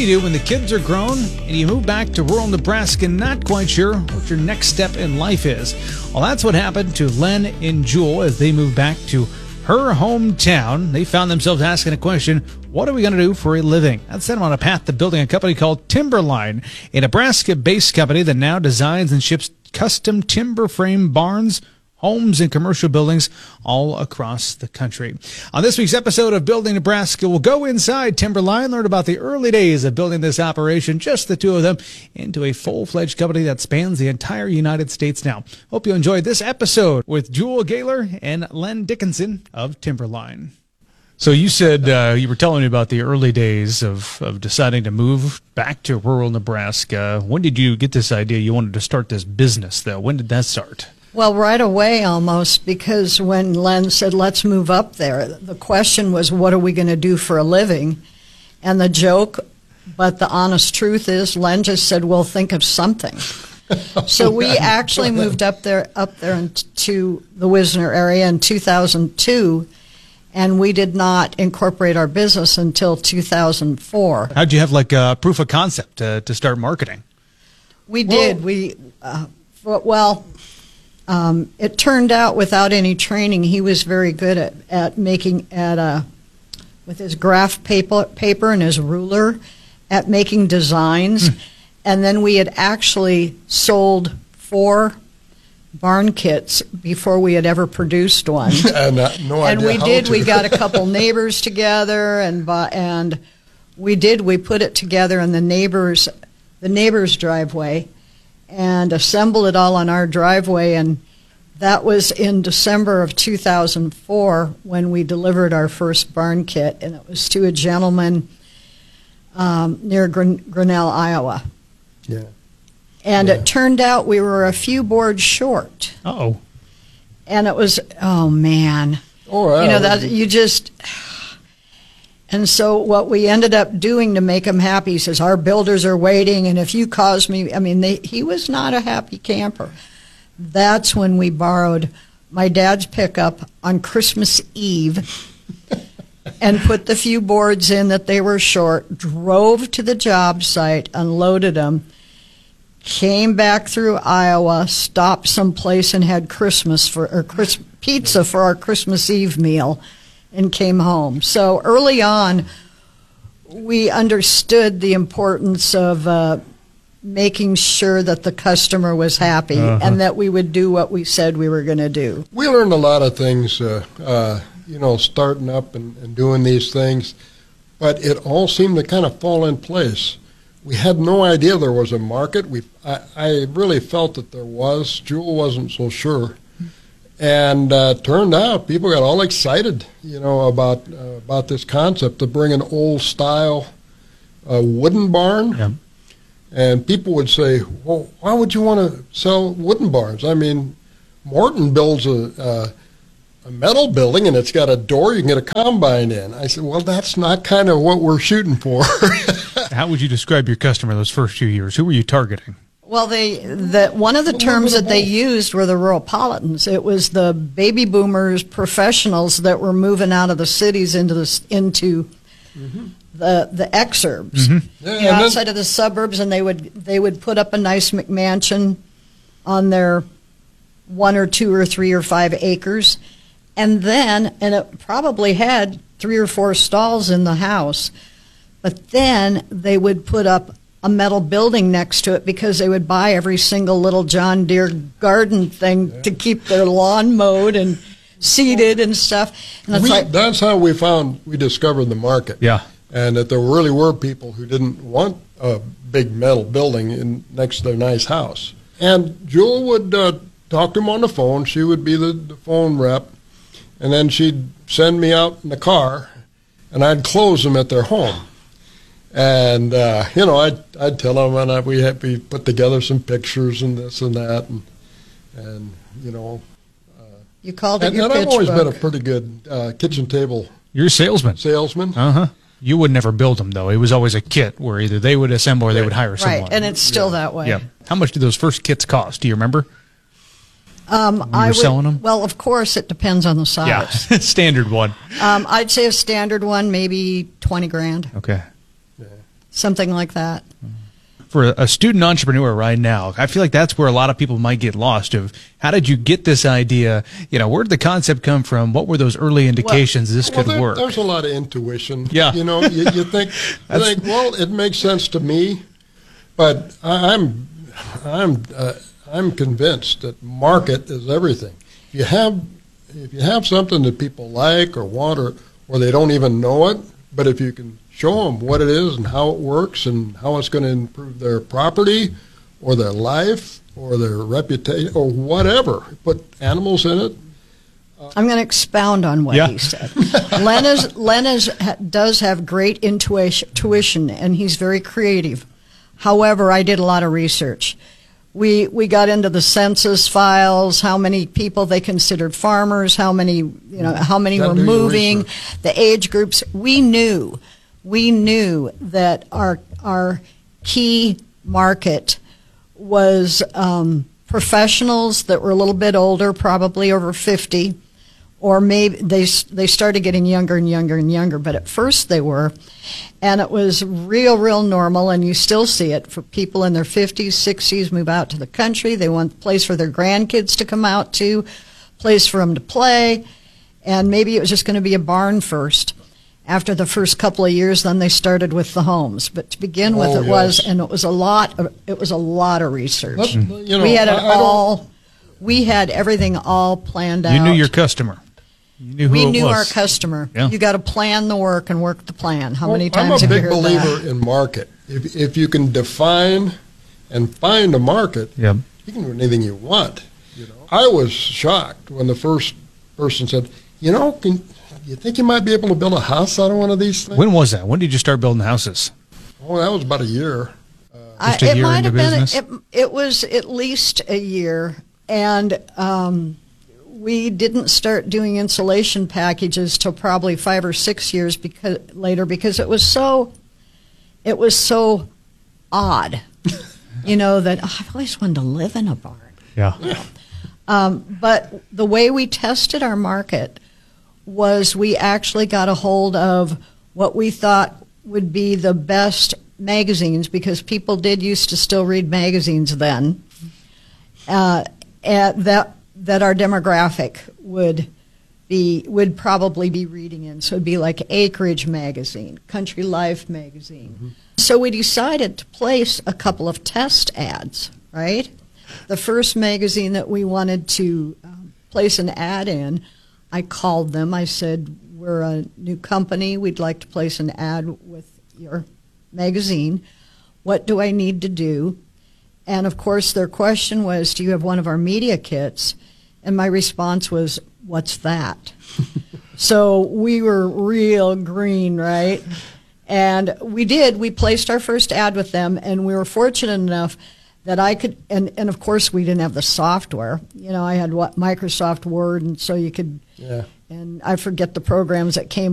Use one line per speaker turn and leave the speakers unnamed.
do you do when the kids are grown and you move back to rural Nebraska not quite sure what your next step in life is? Well, that's what happened to Len and Jewel as they moved back to her hometown. They found themselves asking a question, what are we going to do for a living? That set them on a path to building a company called Timberline, a Nebraska-based company that now designs and ships custom timber frame barns, homes, and commercial buildings all across the country. On this week's episode of Building Nebraska, we'll go inside Timberline, learn about the early days of building this operation, just the two of them, into a full-fledged company that spans the entire United States now. Hope you enjoyed this episode with Jewel Gaylor and Len Dickinson of Timberline. So you said you were telling me about the early days of deciding to move back to rural Nebraska. When did you get this idea you wanted to start this business, though? When did that start?
Well, right away almost, because when Len said, let's move up there, the question was, what are we going to do for a living? And the joke, but the honest truth is, Len just said, well, think of something. So we actually moved up there to the Wisner area in 2002, and we did not incorporate our business until 2004.
How'd you have like a proof of concept to start marketing?
We did. It turned out without any training, he was very good at making with his graph paper and his ruler at making designs. And then we had actually sold 4 barn kits before we had ever produced one.
And
we got a couple neighbors together and we put it together in the neighbor's driveway and assembled it all on our driveway, and that was in December of 2004 when we delivered our first barn kit, and it was to a gentleman near Grinnell, Iowa.
Yeah.
And it turned out we were a few boards short.
Uh-oh.
And it was, oh, man.
Oh, yeah.
And so what we ended up doing to make him happy, he says, our builders are waiting, and if you cause me, he was not a happy camper. That's when we borrowed my dad's pickup on Christmas Eve and put the few boards in that they were short, drove to the job site, unloaded them, came back through Iowa, stopped someplace and had pizza for our Christmas Eve meal, and came home. So early on, we understood the importance of making sure that the customer was happy and that we would do what we said we were going to do.
We learned a lot of things, starting up and doing these things, but it all seemed to kind of fall in place. We had no idea there was a market. I really felt that there was. Jewel wasn't so sure. And turned out people got all excited, about this concept to bring an old-style wooden barn.
Yeah.
And people would say, well, why would you want to sell wooden barns? I mean, Morton builds a metal building, and it's got a door you can get a combine in. I said, well, that's not kind of what we're shooting for.
How would you describe your customer those first few years? Who were you targeting?
Well, one of the terms that they used were the ruralpolitans. It was the baby boomers, professionals that were moving out of the cities into the exurbs, outside of the suburbs, and they would put up a nice McMansion on their 1 or 2 or 3 or 5 acres, and it probably had 3 or 4 stalls in the house, but then they would put up a metal building next to it because they would buy every single little John Deere garden thing to keep their lawn mowed and seeded and stuff. And
that's how we discovered the market.
Yeah.
And that there really were people who didn't want a big metal building next to their nice house. And Jewel would talk to them on the phone. She would be the phone rep. And then she'd send me out in the car, and I'd close them at their home. And, I'd tell them, and we put together some pictures and this and that. And
you called it your pitch
book. And I've always been a
book.
pretty good kitchen table
You're a salesman.
salesman.
You would never build them, though. It was always a kit where either they would assemble or they would hire someone.
Right, and it's still that way.
Yeah. How much did those first kits cost? Do you remember? Selling them?
Well, of course, it depends on the size.
Yeah, standard one.
I'd say a standard one, maybe $20,000.
Okay.
Yeah.
something like that.
For a student entrepreneur right now, I feel like that's where a lot of people might get lost of how did you get this idea? Where did the concept come from? What were those early indications this could work?
There's a lot of intuition.
Yeah.
You think, well, it makes sense to me, but I'm convinced that market is everything. If you have something that people like or want or they don't even know it, but if you can show them what it is and how it works and how it's going to improve their property or their life or their reputation or whatever, put animals in it.
I'm going to expound on what he said. Len does have great intuition, and he's very creative. However, I did a lot of research. We got into the census files, how many people they considered farmers, how many were moving, the age groups. We knew that our key market was professionals that were a little bit older, probably over 50, or maybe they started getting younger and younger and younger, but at first they were. And it was real normal, and you still see it for people in their 50s, 60s, move out to the country. They want a place for their grandkids to come out to, place for them to play, and maybe it was just going to be a barn first. After the first couple of years, then they started with the homes. But to begin with, it was a lot of research. We had it all. We had everything all planned out.
You knew your customer. You knew who
we
it
knew
was.
our customer.
Yeah.
You got to plan the work and work the plan. How many times
have
have
you heard that? I'm a big believer in market. If you can define and find a market, you can do anything you want. I was shocked when the first person said, you think you might be able to build a house out of one of these things?
When was that? When did you start building houses?
Oh, that was about a year.
Just a year into business?
It was at least a year, and we didn't start doing insulation packages till probably 5 or 6 years later because it was so odd, that I've always wanted to live in a barn.
Yeah.
But the way we tested our market was we actually got a hold of what we thought would be the best magazines, because people did used to still read magazines then, that our demographic would probably be reading in. So it'd be like Acreage magazine, Country Life magazine. Mm-hmm. So we decided to place a couple of test ads, right? The first magazine that we wanted to place an ad in, I called them. I said, we're a new company. We'd like to place an ad with your magazine. What do I need to do? And, of course, their question was, do you have one of our media kits? And my response was, what's that? So we were real green, right? And we did. We placed our first ad with them, and we were fortunate enough that I could, and of course we didn't have the software. I had Microsoft Word, and so you could, and I forget the programs that came